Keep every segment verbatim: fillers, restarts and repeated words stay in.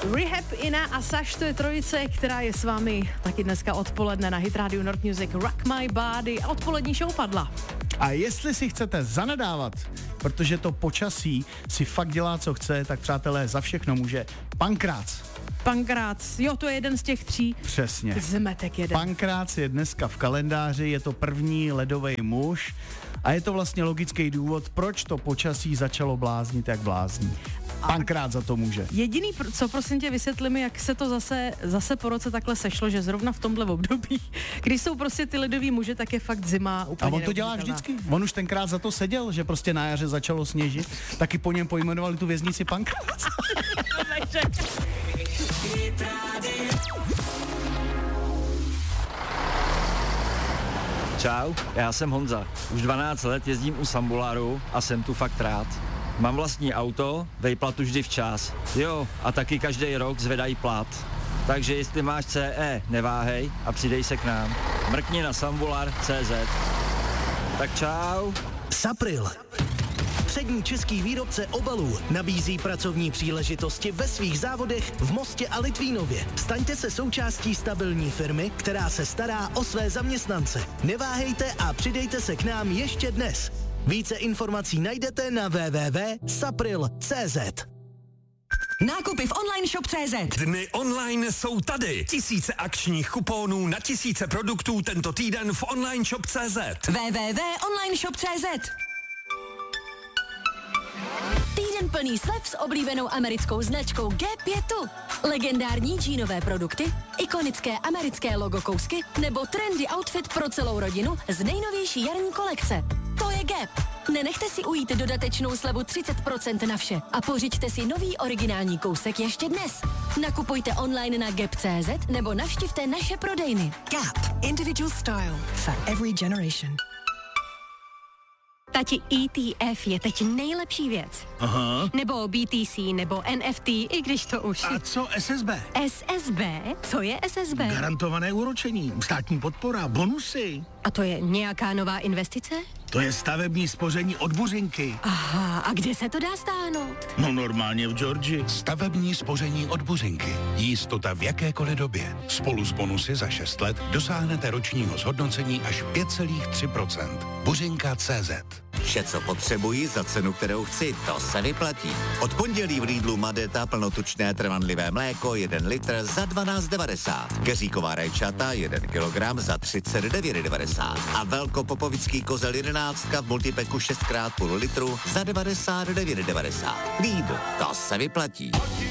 Rehab, Ina a Saš, to je trojice, která je s vámi taky dneska odpoledne na Hit Radio North Music Rock My Body a odpolední show padla. A jestli si chcete zanadávat, protože to počasí si fakt dělá, co chce, tak přátelé, za všechno může Pankrác. Pankrác, jo, to je jeden z těch tří. Přesně. Zmetek jeden. Pankrác je dneska v kalendáři, je to první ledový muž a je to vlastně logický důvod, proč to počasí začalo bláznit, jak blázní. Pankrác za to může. Jediný, co prosím tě vysvětli mi, jak se to zase, zase po roce takhle sešlo, že zrovna v tomhle období, když jsou prostě ty ledový muže, tak je fakt zima úplně. A on to dělá vždycky. On už tenkrát za to seděl, že prostě na jaře začalo sněžit, taky po něm pojmenovali tu věznici Pankrác. Čau, já jsem Honza. Už dvanáct let jezdím u Sambuláru a jsem tu fakt rád. Mám vlastní auto, vejplatu vždy včas. Jo, a taky každý rok zvedají plat. Takže jestli máš C E, neváhej a přidej se k nám. Mrkni na sambular tečka cé zet. Tak čau. Sapril. Přední český výrobce obalů nabízí pracovní příležitosti ve svých závodech v Mostě a Litvínově. Staňte se součástí stabilní firmy, která se stará o své zaměstnance. Neváhejte a přidejte se k nám ještě dnes. Více informací najdete na w w w tečka sapril tečka cé zet. Nákupy v online shop tečka cé zet. Dny online jsou tady. Tisíce akčních kuponů na tisíce produktů tento týden v online shop tečka cé zet. w w w tečka online shop tečka cé zet. Týden plný slev s oblíbenou americkou značkou Gap je tu. Legendární džínové produkty, ikonické americké logo kousky nebo trendy outfit pro celou rodinu z nejnovější jarní kolekce. To je Gap. Nenechte si ujít dodatečnou slevu třicet procent na vše a pořiďte si nový originální kousek ještě dnes. Nakupujte online na gap tečka cé zet nebo navštivte naše prodejny. Gap. Individual style for every generation. Tati, E T F je teď nejlepší věc. Aha. Nebo B T C, nebo N F T, i když to už... A co S S B? S S B? Co je S S B? Garantované úročení, státní podpora, bonusy. A to je nějaká nová investice? To je stavební spoření od Buřinky. Aha, a kde se to dá stáhnout? No normálně v Georgii. Stavební spoření od Buřinky. Jistota v jakékoliv době. Spolu s bonusy za šest let dosáhnete ročního zhodnocení až pět celá tři procenta. Buřinka tečka cé zet. Vše, co potřebuji za cenu, kterou chci, to se vyplatí. Od pondělí v Lidlu Madeta plnotučné trvanlivé mléko jeden litr za dvanáct devadesát. Keříková rajčata jeden kilogram za třicet devět devadesát. A velkopopovický kozel jedenáctka v multipeku šest krát půl litru za devadesát devět devadesát. Lidl, to se vyplatí.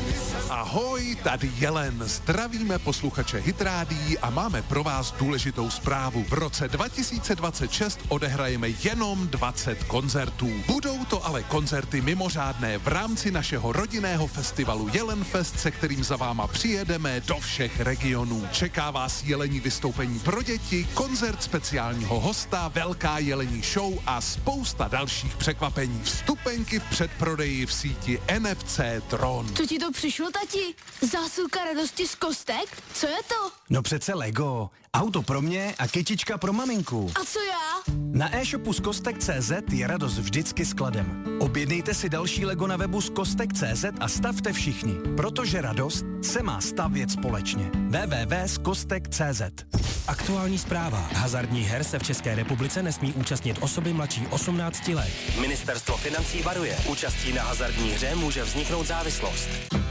Ahoj, tady Jelen. Zdravíme posluchače Hit Rádií a máme pro vás důležitou zprávu. V roce dva tisíce dvacet šest odehrajeme jenom dvacet koncertů. Budou to ale koncerty mimořádné v rámci našeho rodinného festivalu Jelenfest, se kterým za váma přijedeme do všech regionů. Čeká vás jelení vystoupení pro děti, koncert speciálního hosta, velká jelení show a spousta dalších překvapení. Vstupenky v předprodeji v síti N F C Tron. Co ti to přišlo, tati? Zásilka radosti z kostek? Co je to? No přece Lego. Auto pro mě a kytička pro maminku. A co já? Na e-shopu z kostek tečka cé zet je radost vždycky skladem. Objednejte si další Lego na webu z kostek tečka cé zet a stavte všichni, protože radost se má stavět společně. w w w tečka z kostek tečka cé zet. Aktuální zpráva. Hazardních her se v České republice nesmí účastnit osoby mladší osmnácti let. Ministerstvo financí varuje. Účastí na hazardní hře může vzniknout závislost.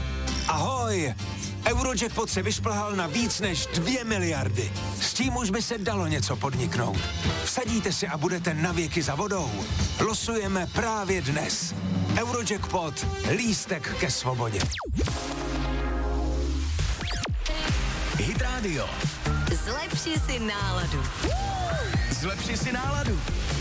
Ahoj! Eurojackpot se vyšplhal na víc než dvě miliardy. S tím už by se dalo něco podniknout. Vsadíte si a budete navěky za vodou. Losujeme právě dnes. Eurojackpot. Lístek ke svobodě. Hit Radio. Zlepši si náladu. Zlepši si náladu.